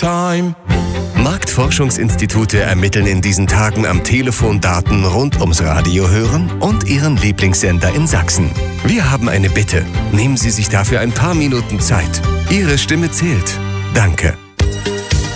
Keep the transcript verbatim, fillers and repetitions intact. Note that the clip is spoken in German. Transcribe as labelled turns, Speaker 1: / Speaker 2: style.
Speaker 1: time.
Speaker 2: Marktforschungsinstitute ermitteln in diesen Tagen am Telefon Daten rund ums Radio hören und Ihren Lieblingssender in Sachsen. Wir haben eine Bitte. Nehmen Sie sich dafür ein paar Minuten Zeit. Ihre Stimme zählt. Danke.